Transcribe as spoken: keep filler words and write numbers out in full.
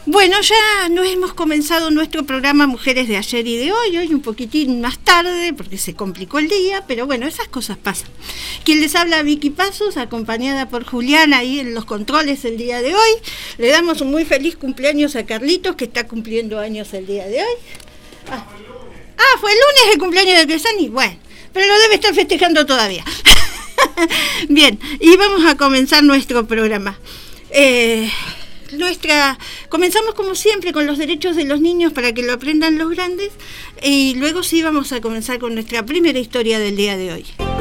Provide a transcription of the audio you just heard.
Bueno, ya no hemos comenzado nuestro programa Mujeres de Ayer y de Hoy, hoy un poquitín más tarde porque se complicó el día, pero bueno, esas cosas pasan. Quien les habla, Vicky Pasos, acompañada por Juliana ahí en los controles el día de hoy. Le damos un muy feliz cumpleaños a Carlitos, que está cumpliendo años el día de hoy. Ah, ah fue el lunes el cumpleaños de Cresani, bueno, pero lo debe estar festejando todavía. Bien, y vamos a comenzar nuestro programa. Eh... Nuestra, comenzamos como siempre con los derechos de los niños para que lo aprendan los grandes y luego sí vamos a comenzar con nuestra primera historia del día de hoy.